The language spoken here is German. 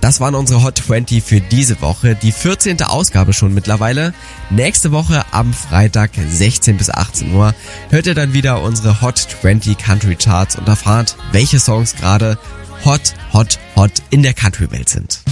Das waren unsere Hot 20 für diese Woche, die 14. Ausgabe schon mittlerweile. Nächste Woche am Freitag 16 bis 18 Uhr hört ihr dann wieder unsere Hot 20 Country Charts und erfahrt, welche Songs gerade hot in der Country-Welt sind.